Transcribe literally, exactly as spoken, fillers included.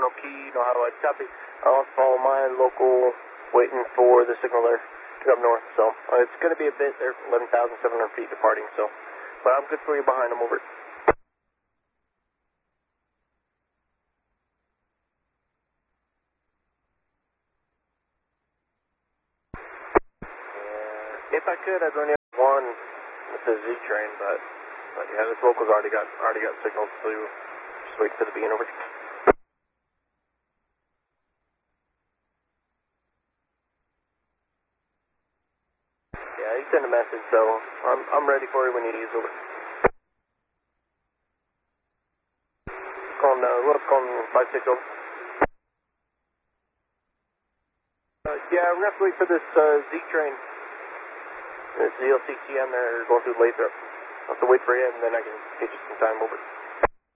Roanoke Key, no highlights, copy. I'll follow my local, waiting for the signal there to come north, so uh, it's going to be a bit there, eleven thousand seven hundred feet departing, so, but I'm good for you behind them, over. Yeah, if I could, I'd run you one with the Z train, but, but yeah, this local's already got, already got signals, so you just wait for the being, over. Yeah, he sent a message, so I'm, I'm ready for you when you use, over. Calm down, let's call him five six over. Uh, yeah, we're going to have to wait for this uh, Z train. This Z L C T M there going through Lathrop. I'll have to wait for you, and then I can get you some time, over.